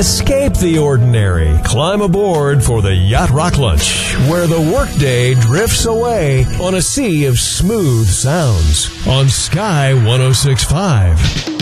Escape the ordinary. Climb aboard for the Yacht Rock Lunch, where the workday drifts away on a sea of smooth sounds on Sky 106.5.